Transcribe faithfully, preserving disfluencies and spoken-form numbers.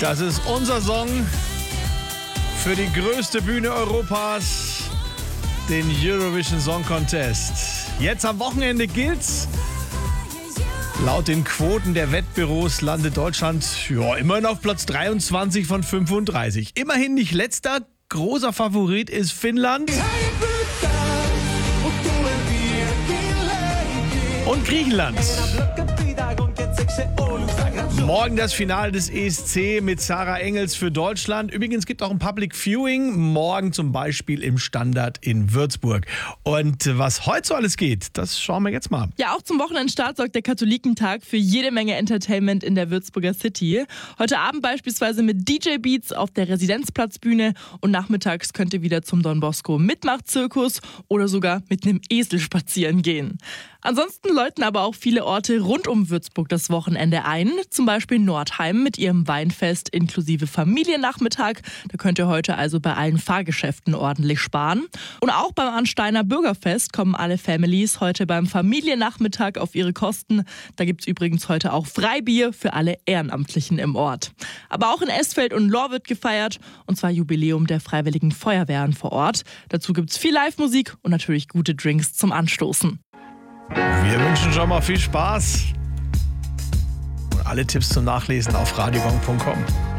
Das ist unser Song für die größte Bühne Europas, den Eurovision Song Contest. Jetzt am Wochenende gilt's. Laut den Quoten der Wettbüros landet Deutschland ja, immerhin auf Platz dreiundzwanzig von fünfunddreißig. Immerhin nicht letzter. Großer Favorit ist Finnland. Und Griechenland. Morgen das Finale des E S C mit Sarah Engels für Deutschland. Übrigens gibt es auch ein Public Viewing. Morgen zum Beispiel im Standard in Würzburg. Und was heute so alles geht, das schauen wir jetzt mal. Ja, auch zum Wochenendstart sorgt der Katholikentag für jede Menge Entertainment in der Würzburger City. Heute Abend beispielsweise mit D J Beats auf der Residenzplatzbühne und nachmittags könnt ihr wieder zum Don Bosco Mitmachzirkus oder sogar mit einem Esel spazieren gehen. Ansonsten läuten aber auch viele Orte rund um Würzburg das Wochenende ein. Zum Beispiel Nordheim mit ihrem Weinfest inklusive Familiennachmittag. Da könnt ihr heute also bei allen Fahrgeschäften ordentlich sparen. Und auch beim Arnsteiner Bürgerfest kommen alle Families heute beim Familiennachmittag auf ihre Kosten. Da gibt's übrigens heute auch Freibier für alle Ehrenamtlichen im Ort. Aber auch in Esfeld und Lohr wird gefeiert. Und zwar Jubiläum der Freiwilligen Feuerwehren vor Ort. Dazu gibt's viel Live-Musik und natürlich gute Drinks zum Anstoßen. Wir wünschen schon mal viel Spaß. Und alle Tipps zum Nachlesen auf radiogong punkt com.